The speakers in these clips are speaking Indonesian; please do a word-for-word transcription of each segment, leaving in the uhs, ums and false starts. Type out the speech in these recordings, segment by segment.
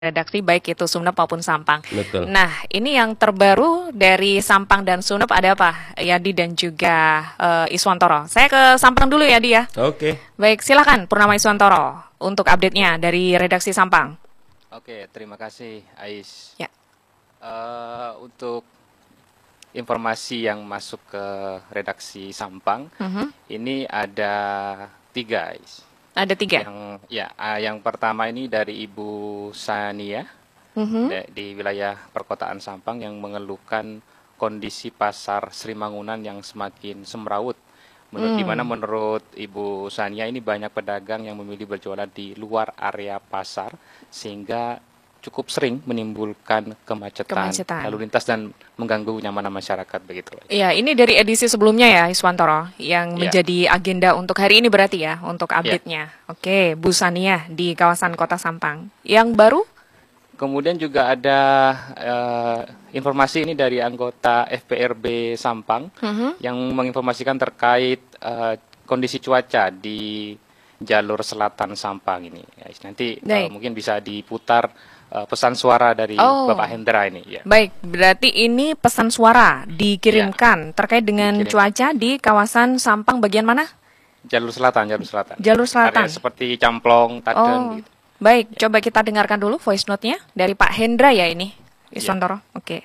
redaksi baik itu Sumeneb maupun Sampang. Betul. Nah, ini yang terbaru dari Sampang dan Sumeneb ada apa? Yadi dan juga uh, Iswantoro. Saya ke Sampang dulu ya, Di ya. Oke. Baik, silakan Purnama Iswantoro untuk update-nya dari redaksi Sampang. Oke, terima kasih Ais. Ya. Uh, untuk informasi yang masuk ke redaksi Sampang, Uh-huh. ini ada tiga Ais. Ada tiga. Yang ya, uh, yang pertama ini dari Ibu Sania Uh-huh. da- di wilayah perkotaan Sampang yang mengeluhkan kondisi pasar Sri Mangunan yang semakin semrawut. Menurut, Hmm. Di mana menurut Ibu Sania ini banyak pedagang yang memilih berjualan di luar area pasar sehingga cukup sering menimbulkan kemacetan, Kemacetan. lalu lintas dan mengganggu nyamanan masyarakat begitu. Iya, ini dari edisi sebelumnya ya, Iswantoro, yang Ya. menjadi agenda untuk hari ini berarti ya, untuk update-nya. Oke, Bu Sania di kawasan Kota Sampang. Yang baru? Kemudian juga ada eh, informasi ini dari anggota F P R B Sampang Uh-huh. yang menginformasikan terkait eh, kondisi cuaca di jalur selatan Sampang ini. Guys, nanti eh, Baik. mungkin bisa diputar eh, pesan suara dari Oh. Bapak Hendra ini. Ya. Baik, berarti ini pesan suara dikirimkan terkait dengan Dikirim. cuaca di kawasan Sampang bagian mana? Jalur selatan, jalur selatan. Jalur selatan. Area seperti Camplong, Taden, Oh, gitu. baik. Coba kita dengarkan dulu voice note-nya dari Pak Hendra ya ini, Iswantoro. Oke.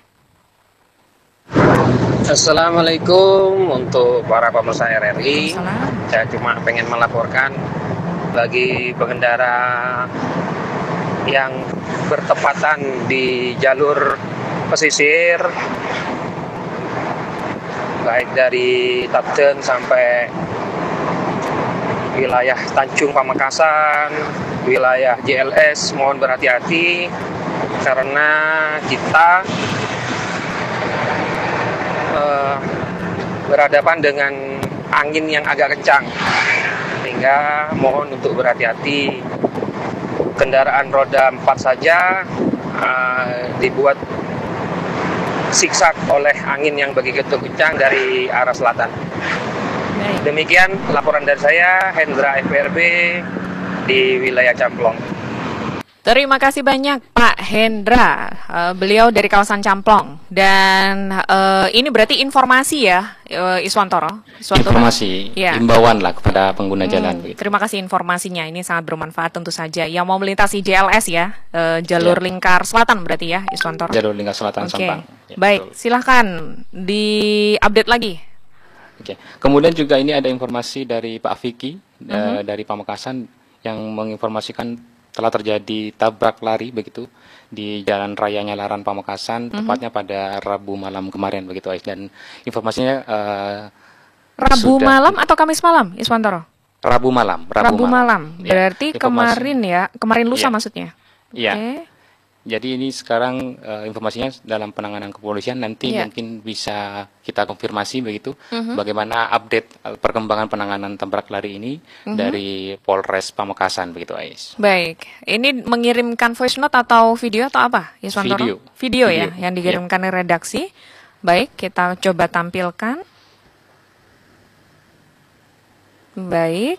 Assalamualaikum untuk para pemirsa R R I. Salam. Saya cuma pengen melaporkan bagi pengendara yang bertepatan di jalur pesisir, baik dari Tapten sampai wilayah Tanjung Pamekasan, wilayah J L S, mohon berhati-hati karena kita eh, berhadapan dengan angin yang agak kencang, sehingga mohon untuk berhati-hati. Kendaraan roda empat saja eh, dibuat siksak oleh angin yang begitu kencang dari arah selatan. Baik. Demikian laporan dari saya, Hendra F P R B di wilayah Camplong. Terima kasih banyak Pak Hendra. Eh, beliau dari kawasan Camplong. Dan eh, ini berarti informasi ya, eh, Iswantoro. Iswantoro. Informasi, Ya. himbauan lah kepada pengguna Hmm, jalan. Begitu. terima kasih informasinya. Ini sangat bermanfaat tentu saja. Yang mau melintasi J L S ya, eh, jalur Ya. lingkar selatan berarti ya, Iswantoro. Jalur lingkar selatan Oke, Sampang. Ya, baik. betul. Silahkan di-update lagi. Oke. Kemudian juga ini ada informasi dari Pak Vicky eh, Mhm. dari Pamekasan yang menginformasikan telah terjadi tabrak lari begitu di Jalan Raya Nyalaran Pamekasan, Mhm. tepatnya pada Rabu malam kemarin begitu, Ais. Dan informasinya eh, Rabu sudah- malam atau Kamis malam, Iswantoro? Rabu malam, Rabu, Rabu malam. Ya, Berarti informasi- kemarin ya, kemarin lusa Ya. maksudnya. Iya. Oke. Jadi ini sekarang eh, informasinya dalam penanganan kepolisian, nanti Iya. mungkin bisa kita konfirmasi begitu Mhm. bagaimana update eh, perkembangan penanganan tabrak lari ini Mhm. dari Polres Pamekasan begitu, Ais. Baik, ini mengirimkan voice note atau video atau apa, Iswantoro? Video. Video ya, Video, yang dikirimkan dari redaksi. Baik, kita coba tampilkan. Baik.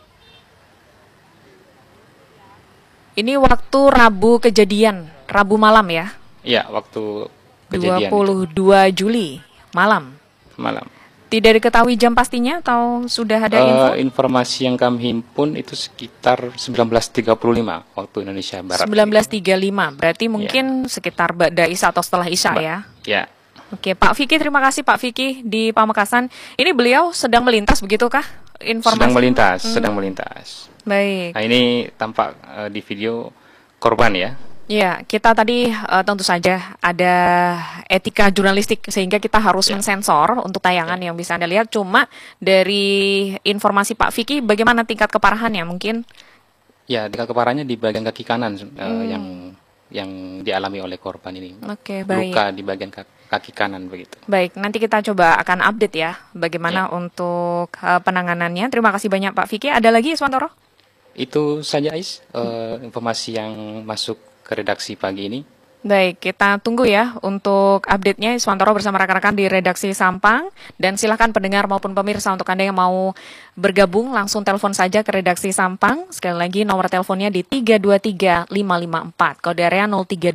Ini waktu Rabu kejadian, Rabu malam ya, Iya, waktu kejadian dua puluh dua Juli malam. itu, malam. Tidak diketahui jam pastinya atau sudah ada Eh, info? informasi yang kami himpun itu sekitar sembilan belas tiga puluh lima waktu Indonesia Barat. sembilan belas tiga puluh lima, berarti mungkin sekitar Ba'da Isya atau setelah Isya Ba- ya. Ya, Oke, Pak Vicky, terima kasih Pak Vicky di Pamekasan. Ini beliau sedang melintas begitukah? Informasi. sedang melintas, Hmm. sedang melintas. Baik. Nah, ini tampak eh, di video korban ya. Ya, kita tadi eh, tentu saja ada etika jurnalistik sehingga kita harus Ya. mensensor untuk tayangan yang bisa Anda lihat. Cuma dari informasi Pak Vicky, bagaimana tingkat keparahannya mungkin? Ya, tingkat keparahannya di bagian kaki kanan eh, Hmm. yang yang dialami oleh korban ini. Oke, baik. Luka di bagian ka- kaki kanan begitu. Baik, nanti kita coba akan update ya bagaimana Ya. untuk eh, penanganannya. Terima kasih banyak Pak Vicky. Ada lagi Iswantoro? Itu saja, Ais, eh, informasi yang masuk ke redaksi pagi ini. Baik, kita tunggu ya untuk update-nya Iswantoro bersama rekan-rekan di redaksi Sampang. Dan silakan pendengar maupun pemirsa untuk Anda yang mau bergabung langsung telepon saja ke redaksi Sampang. Sekali lagi nomor teleponnya di tiga dua tiga lima lima empat, kode area nol tiga